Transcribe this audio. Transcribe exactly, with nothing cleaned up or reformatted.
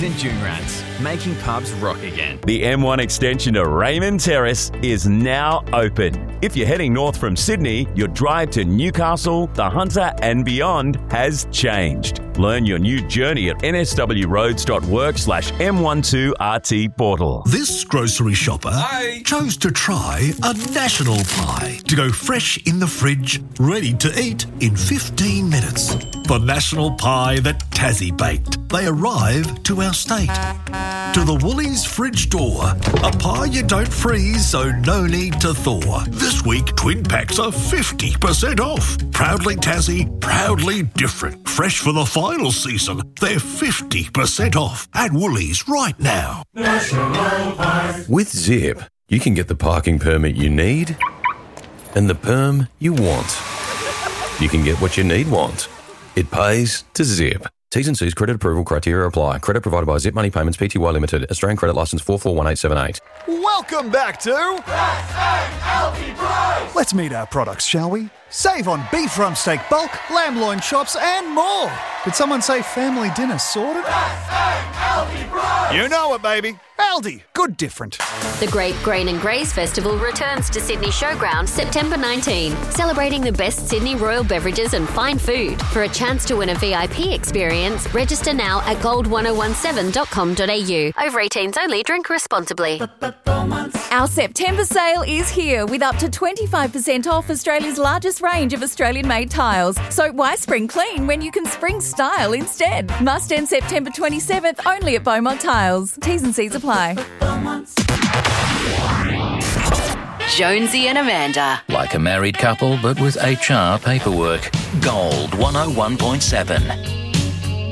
and Joonrats, making pubs rock again. The M one extension to Raymond Terrace is now open. If you're heading north from Sydney, your drive to Newcastle, the Hunter and beyond has changed. Learn your new journey at nswroads.work slash M12RT portal. This grocery shopper Hi. chose to try a national pie to go fresh in the fridge, ready to eat in fifteen minutes. The national pie that Tassie baked. They arrive to our state. To the Woolies fridge door, a pie you don't freeze, so no need to thaw. This week, twin packs are fifty percent off. Proudly Tassie, proudly different. Fresh for the final season, they're fifty percent off at Woolies right now. With Zip, you can get the parking permit you need and the perm you want. You can get what you need want. It pays to Zip. T's and C's credit approval criteria apply. Credit provided by Zip Money Payments Pty Limited. Australian credit licence four four one eight seven eight. Welcome back to S A L P Price. Let's meet our products, shall we? Save on beef rump steak bulk, lamb loin chops and more. Did someone say family dinner sorted? S A L P Price. You know it, baby. Aldi, good different. The Great Grain and Graze Festival returns to Sydney Showground September nineteenth, celebrating the best Sydney royal beverages and fine food. For a chance to win a V I P experience, register now at gold one oh one seven dot com dot a u. Over eighteens only, drink responsibly. Our September sale is here with up to twenty-five percent off Australia's largest range of Australian-made tiles. So why spring clean when you can spring style instead? Must end September twenty-seventh only at Beaumont Tiles. T's and C's apply. Jonesy and Amanda. Like a married couple, but with H R paperwork. Gold one oh one point seven.